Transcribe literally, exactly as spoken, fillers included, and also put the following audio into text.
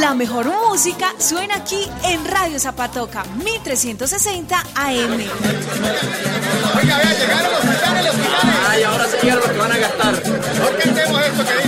La mejor música suena aquí en Radio Zapatoca, mil trescientos sesenta A M. Oiga, vea, llegaron los finales, los finales. Ay, ahora se llegaron los que van a gastar. ¿Por qué hacemos esto, que